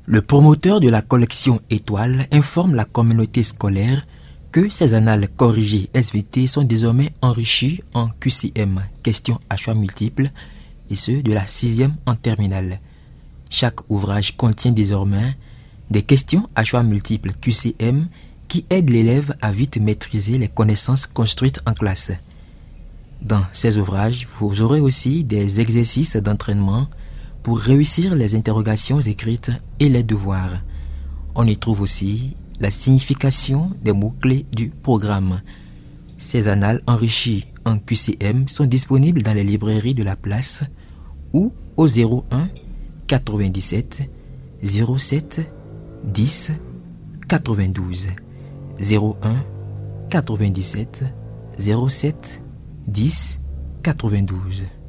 Le promoteur de la collection Étoile informe la communauté scolaire que ces annales corrigées SVT sont désormais enrichies en QCM, questions à choix multiples, et ce de la 6e en terminale. Chaque ouvrage contient désormais des questions à choix multiples QCM qui aident l'élève à vite maîtriser les connaissances construites en classe. Dans ces ouvrages, vous aurez aussi des exercices d'entraînement pour réussir les interrogations écrites et les devoirs. On y trouve aussi la signification des mots-clés du programme. Ces annales enrichies en QCM sont disponibles dans les librairies de la place ou au 01 97 07 10 92 01 97 07 10 92.